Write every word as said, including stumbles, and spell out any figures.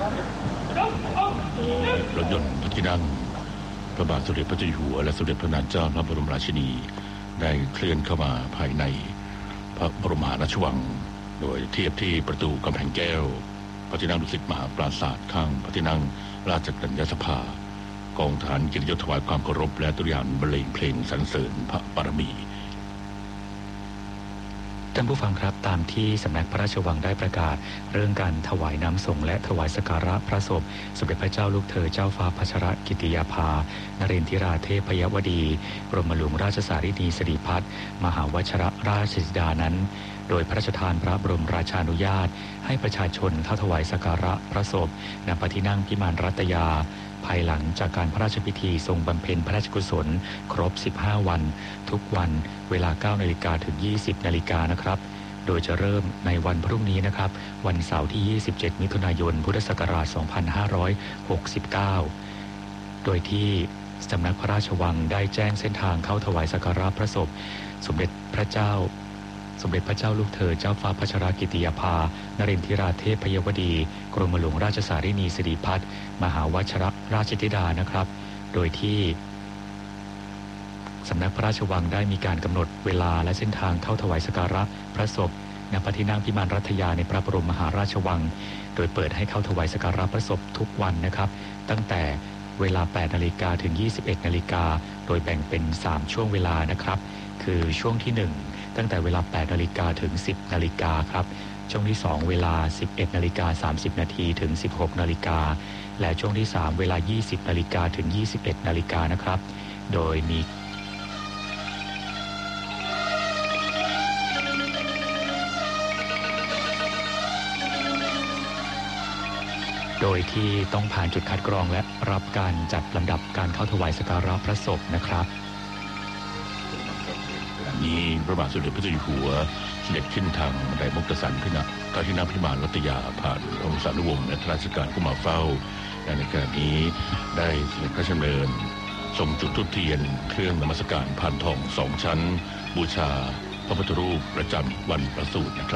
รถยนต์พระที่นั่งพระบาทสมเด็จพระเจ้าอยู่หัวและสมเด็จพระนางเจ้าพระบรมราชินีได้เคลื่อนเข้ามาภายในพระบรมมหาราชวังโดยเทียบที่ประตูกำแพงแก้วพระที่นั่งดุสิตมหาปราสาทข้างพระที่นั่งราชกัญญาสภากองทหารเกียรติยศถวายความเคารพและตุรยานบรรเลงเพลงสรรเสริญพระบารมีท่านผู้ฟังครับตามที่สำนักพระราชวังได้ประกาศเรื่องการถวายน้ำส่งและถวายสักการะพระศพสมเด็จพระเจ้าลูกเธอเจ้าฟ้าพัชรกิติยาภานเรนทิราเทพยวดีกรมหลวงราชสารินีสิริพัฒน์มหาวชิรราชธิดานั้นโดยพระราชทานพระบรมราชานุญาตให้ประชาชนเข้าถวายสักการะพระศพณพระที่นั่งพิมานรัตยาภายหลังจากการพระราชพิธีทรงบำเพ็ญพระราชกุศลครบสิบห้าวันทุกวันเวลา เก้านาฬิกา ถึง ยี่สิบนาฬิกานะครับโดยจะเริ่มในวันพรุ่งนี้นะครับวันเสาร์ที่ยี่สิบเจ็ดมิถุนายนพุทธศักราชสองพันห้าร้อยหกสิบเก้าโดยที่สำนักพระราชวังได้แจ้งเส้นทางเข้าถวายสักการะพระศพสมเด็จพระเจ้าสมเด็จพระเจ้าลูกเธอเจ้าฟ้าพัชรกิติยาภานเรนทิราเทพยวดีกรมหลวงราชสารินีสิริพัฒน์มหาวชิรราชธิดานะครับโดยที่สำนักพระราชวังได้มีการกำหนดเวลาและเส้นทางเข้าถวายสักการะพระศพณพระที่นั่งพิมานรัตยาในพระบรมมหาราชวังโดยเปิดให้เข้าถวายสักการะพระศพทุกวันนะครับตั้งแต่เวลา แปดนาฬิกา ถึง ยี่สิบเอ็ดนาฬิกาโดยแบ่งเป็นสามช่วงเวลานะครับคือช่วงที่หนึ่งตั้งแต่เวลา แปดนาฬิกา ถึง สิบนาฬิกาครับช่วงที่สองเวลา สิบเอ็ดนาฬิกาสามสิบนาทีถึง สิบหกนาฬิกาและช่วงที่สามเวลา ยี่สิบนาฬิกาถึง ยี่สิบเอ็ดนาฬิกานะครับโดยมีโดยที่ต้องผ่านจุดคัดกรองและรับการจัดลำดับการเข้าถวายสักการะพระศพนะครับนี้พระบาทสมเด็จพระเจ้าอยู่หัวเสด็จขึ้นทางบันไดมุกตสันขึ้นนะพระที่นั่งพิมานรัตยาผ่านองค์สานุวงศ์และข้าราชการผู้มาเฝ้าในขณะนี้ได้เสด็จพระราชดำเนินส่งจุดธูปเทียนเครื่องนมัสการพานทองสองชั้นบูชาพระพุทธรูปประจำวันประสูตินะครับ